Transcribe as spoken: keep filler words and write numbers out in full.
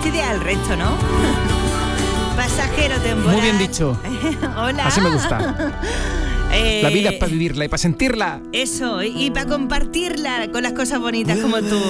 fastidiar al resto, ¿no? Pasajero temporal. Muy bien dicho. Hola. Así me gusta. Eh, La vida es para vivirla y para sentirla. Eso, y, y para compartirla con las cosas bonitas como tú.